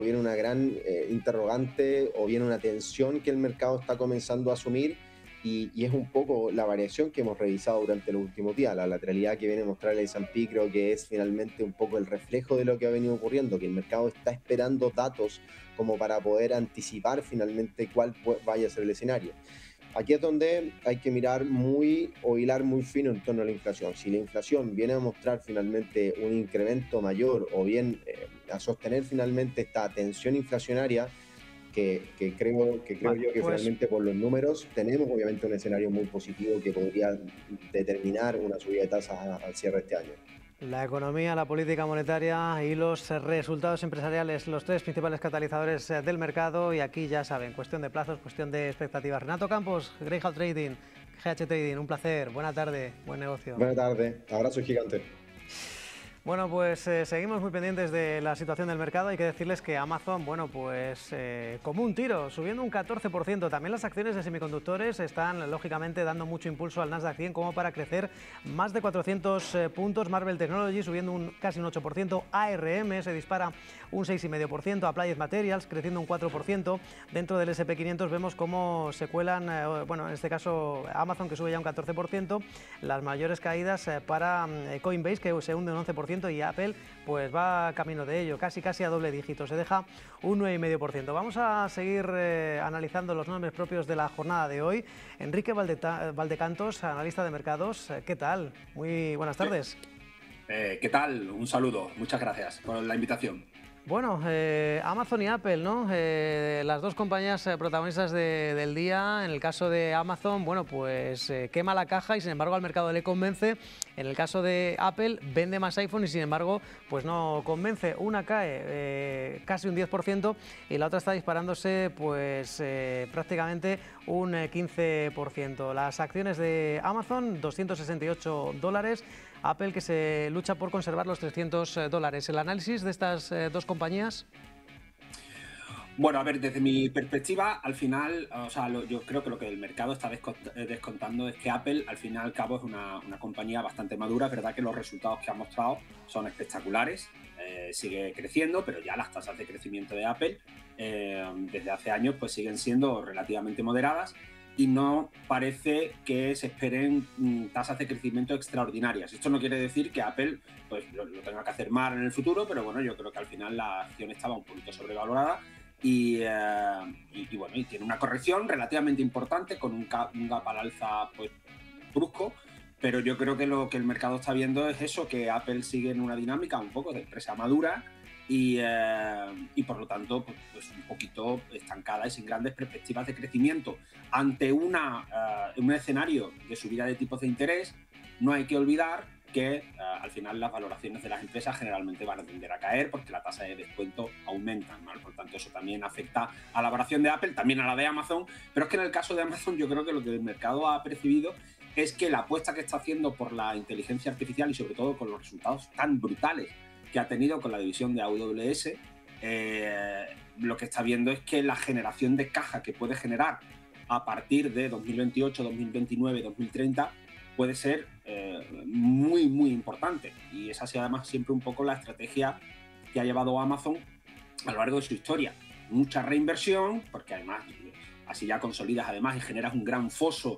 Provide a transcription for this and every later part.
viene una gran interrogante o viene una tensión que el mercado está comenzando a asumir y es un poco la variación que hemos revisado durante los últimos días. La lateralidad que viene a mostrar el S&P creo que es finalmente un poco el reflejo de lo que ha venido ocurriendo, que el mercado está esperando datos como para poder anticipar finalmente cuál vaya a ser el escenario. Aquí es donde hay que mirar muy o hilar muy fino en torno a la inflación. Si la inflación viene a mostrar finalmente un incremento mayor o bien a sostener finalmente esta tensión inflacionaria, que creo yo que Pues finalmente por los números tenemos obviamente un escenario muy positivo que podría determinar una subida de tasas al cierre de este año. la economía, la política monetaria y los resultados empresariales, los tres principales catalizadores del mercado. Y aquí ya saben, cuestión de plazos, cuestión de expectativas. Renato Campos, Greyhound Trading, GH Trading, un placer. Buena tarde, buen negocio. Buenas tardes, abrazo gigante. Bueno, pues seguimos muy pendientes de la situación del mercado. Hay que decirles que Amazon, bueno, pues como un tiro, subiendo un 14%. También las acciones de semiconductores están, lógicamente, dando mucho impulso al Nasdaq 100 como para crecer más de 400 puntos. Marvell Technology subiendo casi un 8%. ARM se dispara un 6,5%. Applied Materials creciendo un 4%. Dentro del SP500 vemos cómo se cuelan, bueno, en este caso Amazon, que sube ya un 14%. Las mayores caídas para Coinbase, que se hunde un 11%. Y Apple pues va camino de ello, casi a doble dígito, se deja un 9,5%. Vamos a seguir analizando los nombres propios de la jornada de hoy. Enrique Valdecantos, analista de mercados, ¿qué tal? Muy buenas tardes. ¿Qué tal? Un saludo, muchas gracias por la invitación. Bueno, Amazon y Apple, ¿no? Las dos compañías protagonistas del día. En el caso de Amazon, bueno, pues quema la caja y sin embargo al mercado le convence. En el caso de Apple, vende más iPhone y sin embargo, pues no convence. Una cae casi un 10% y la otra está disparándose pues prácticamente un 15%. Las acciones de Amazon, $268. Apple, que se lucha por conservar los $300. El análisis de estas dos compañías. Bueno, a ver, desde mi perspectiva, al final, o sea, yo creo que lo que el mercado está descontando es que Apple, al fin y al cabo, es una compañía bastante madura. Es verdad que los resultados que ha mostrado son espectaculares, sigue creciendo, pero ya las tasas de crecimiento de Apple desde hace años pues siguen siendo relativamente moderadas y no parece que se esperen tasas de crecimiento extraordinarias. Esto no quiere decir que Apple pues, lo tenga que hacer mal en el futuro, pero bueno, yo creo que al final la acción estaba un poquito sobrevalorada y bueno, y tiene una corrección relativamente importante con un gap al alza pues brusco, pero yo creo que lo que el mercado está viendo es eso, que Apple sigue en una dinámica un poco de empresa madura y por lo tanto pues un poquito estancada y sin grandes perspectivas de crecimiento. Ante un escenario de subida de tipos de interés, no hay que olvidar que al final las valoraciones de las empresas generalmente van a tender a caer porque la tasa de descuento aumenta, ¿no? Por tanto, eso también afecta a la valoración de Apple, también a la de Amazon, pero es que en el caso de Amazon yo creo que lo que el mercado ha percibido es que la apuesta que está haciendo por la inteligencia artificial y sobre todo con los resultados tan brutales que ha tenido con la división de AWS, lo que está viendo es que la generación de caja que puede generar a partir de 2028, 2029, 2030 puede ser muy, muy importante. Y esa ha sido además siempre un poco la estrategia que ha llevado Amazon a lo largo de su historia. Mucha reinversión, porque además así ya consolidas además y generas un gran foso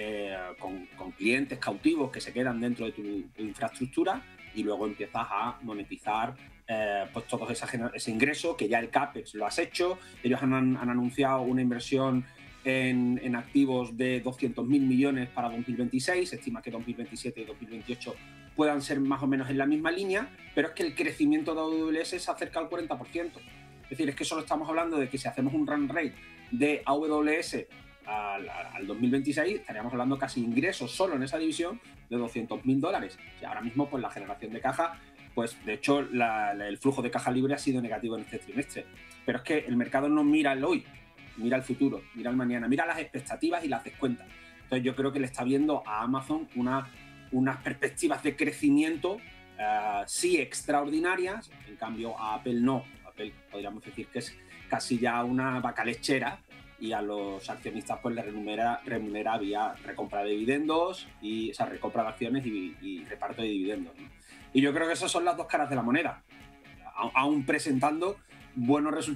con clientes cautivos que se quedan dentro de tu infraestructura y luego empiezas a monetizar pues todo ese ingreso que ya el CAPEX lo has hecho. Ellos han anunciado una inversión en activos de 200.000 millones para 2026, se estima que 2027 y 2028 puedan ser más o menos en la misma línea, pero es que el crecimiento de AWS se acerca al 40%. Es decir, es que solo estamos hablando de que si hacemos un run rate de AWS al 2026, estaríamos hablando casi ingresos solo en esa división de $200.000. Y ahora mismo, pues la generación de caja, pues de hecho el flujo de caja libre ha sido negativo en este trimestre. Pero es que el mercado no mira el hoy, mira el futuro, mira el mañana, mira las expectativas y las descuenta. Entonces yo creo que le está viendo a Amazon unas perspectivas de crecimiento sí extraordinarias, en cambio a Apple no. Apple podríamos decir que es casi ya una vaca lechera y a los accionistas pues les remunera vía recompra de dividendos y esa recompra de acciones y reparto de dividendos, ¿no? Y yo creo que esas son las dos caras de la moneda, aún presentando buenos resultados